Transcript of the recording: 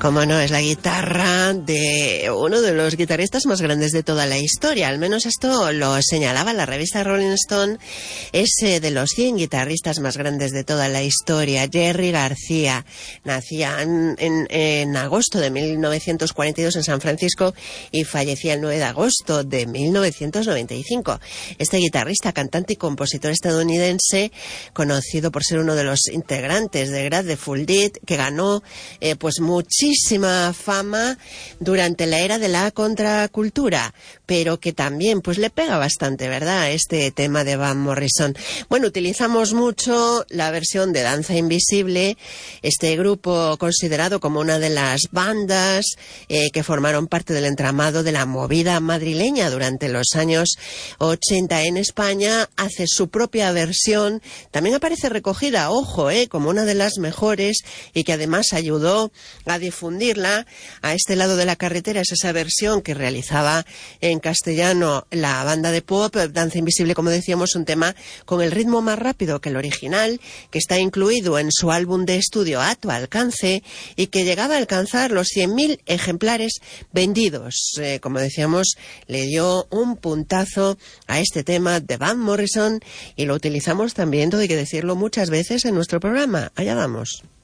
Como no, es la guitarra de uno de los guitarristas más grandes de toda la historia. Al menos esto lo señalaba la revista Rolling Stone. Es de los 100 guitarristas más grandes de toda la historia. Jerry García nacía en agosto de 1942 en San Francisco y fallecía el 9 de agosto de 1995. Este guitarrista, cantante y compositor estadounidense, conocido por ser uno de los integrantes de Grateful Dead, que ganó pues muchísima fama durante la era de la contracultura, pero que también pues le pega bastante, ¿verdad?, este tema de Van Morrison. Bueno, utilizamos mucho la versión de Danza Invisible, este grupo considerado como una de las bandas que formaron parte del entramado de la movida madrileña durante los años 80 en España. Hace su propia versión, también aparece recogida, ojo, como una de las mejores, y que además ayudó a difundirla a este lado de la carretera. Es esa versión que realizaba en castellano la banda de pop Danza Invisible, como decíamos, un tema con el ritmo más rápido que el original, que está incluido en su álbum de estudio A Tu Alcance, y que llegaba a alcanzar los 100.000 ejemplares vendidos. Como decíamos, le dio un puntazo a este tema de Van Morrison, y lo utilizamos también, todo hay que decirlo, muchas veces en nuestro programa. Allá vamos.